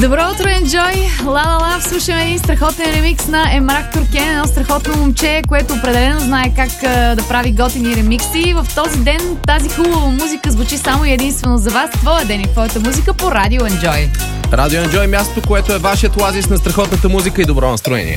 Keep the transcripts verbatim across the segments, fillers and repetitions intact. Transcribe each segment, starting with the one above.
Добро утро, Enjoy! Ла-ла-ла, слушаме един страхотен ремикс на Емрак Туркен, едно страхотно момче, което определено знае как а, да прави готини ремикси. В този ден тази хубава музика звучи само и единствено за вас. Твоя ден и твоята музика по Радио Enjoy. Радио Enjoy, мястото, което е вашият оазис на страхотната музика и добро настроение.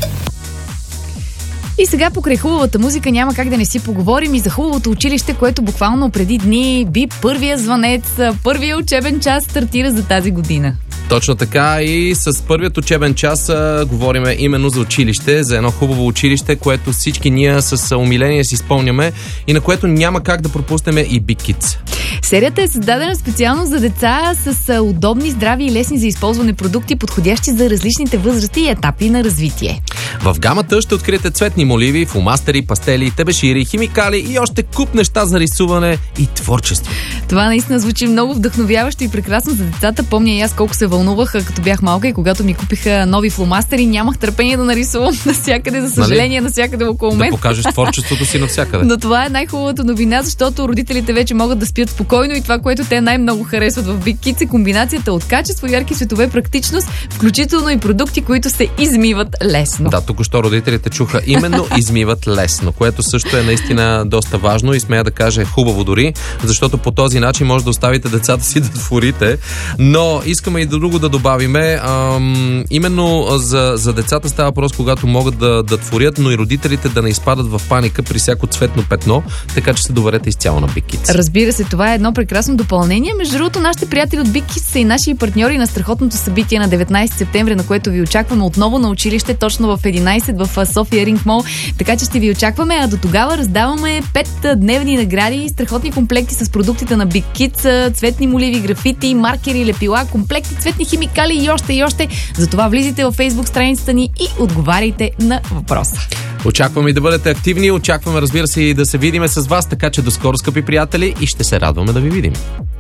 И сега покрай хубавата музика няма как да не си поговорим и за хубавото училище, което буквално преди дни би първия звънец, първия учебен час стартира за тази година. Точно така, и с първият учебен час а, говорим именно за училище, за едно хубаво училище, което всички ние с умиление си спомняме и на което няма как да пропуснем и Big Kids. Серията е създадена специално за деца с удобни, здрави и лесни за използване продукти, подходящи за различните възрасти и етапи на развитие. В гамата ще откриете цветни моливи, фломастери, пастели, тебешири, химикали и още куп неща за рисуване и творчество. Това наистина звучи много вдъхновяващо и прекрасно за децата. Помня и аз колко се вълнувах, като бях малка и когато ми купиха нови фломастери, нямах търпение да нарисувам навсякъде, за съжаление, нали? Навсякъде около мен. Да покажеш творчеството си навсякъде. Но това е най-хубавата новина, защото родителите вече могат да спят спокойно и това, което те най-много харесват в Big Kids, е комбинацията от качество, ярки цветове, практичност, включително и продукти, които се измиват лесно. Да, току-що родителите чуха именно измиват лесно, което също е наистина доста важно и смея да кажа хубаво дори, защото по този начин може да оставите децата си да творите. Но искаме и друго да добавиме. Ам, именно за, за децата става въпрос, когато могат да, да творят, но и родителите да не изпадат в паника при всяко цветно петно, така че се доверете изцяло на Big Kids. Разбира се, това е едно прекрасно допълнение. Между другото, нашите приятели от Big Kids са и наши партньори на страхотното събитие на деветнайсети септември, на което ви очакваме отново на училище, точно в единайсет в София Ринг Мол. Така че ще ви очакваме, а до тогава раздаваме пет дневни награди, страхотни комплекти с продуктите на Big Kids, цветни моливи, графити, маркери, лепила, комплекти, цветни химикали и още и още. Затова влизайте във Facebook страницата ни и отговаряйте на въпроса. Очакваме и да бъдете активни, очакваме, разбира се, и да се видиме с вас, така че до скоро, скъпи приятели, и ще се радваме да ви видим.